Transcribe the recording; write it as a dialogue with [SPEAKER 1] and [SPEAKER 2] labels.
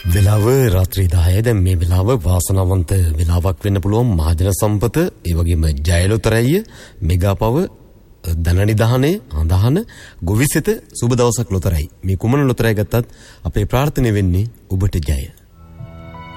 [SPEAKER 1] වෙලාව රාත්‍රී 10 දැන් මේ වෙලාව වාසනාවන්ත වෙලාවක් වෙන්න පුළුවන් මහජන සම්පත ඒ වගේම ජයලොතරැය මෙගාපව ධනනිධානයේ අඳහන ගොවිසෙත සුබ දවසක් ලොතරැයි මේ කුමන ලොතරැයි ගත්තත් අපේ ප්‍රාර්ථනාව වෙන්නේ ඔබට ජය